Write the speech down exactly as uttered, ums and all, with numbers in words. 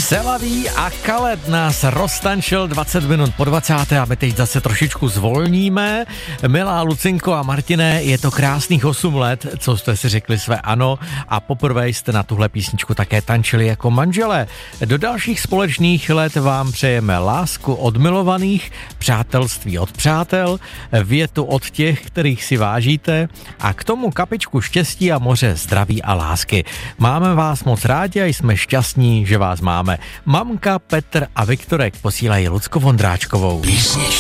Selaví a Kalet nás roztančil dvacet minut po dvacáté a my teď zase trošičku zvolníme. Milá Lucinko a Martine, je to krásných osm let, co jste si řekli své ano a poprvé jste na tuhle písničku také tančili jako manželé. Do dalších společných let vám přejeme lásku od milovaných, přátelství od přátel, větu od těch, kterých si vážíte a k tomu kapičku štěstí a moře zdraví a lásky. Máme vás moc rádi a jsme šťastní, že vás máme. Mamka, Petr a Viktorek posílají Lucku Vondráčkovou.